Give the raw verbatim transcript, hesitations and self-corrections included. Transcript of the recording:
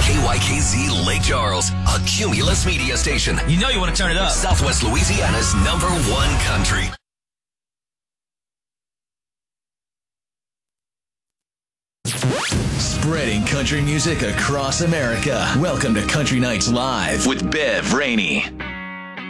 K Y K Z Lake Charles, a Cumulus media station. You know you want to turn it up. Southwest Louisiana's number one country. Spreading country music across America. Welcome to Country Nights Live with Bev Rainey.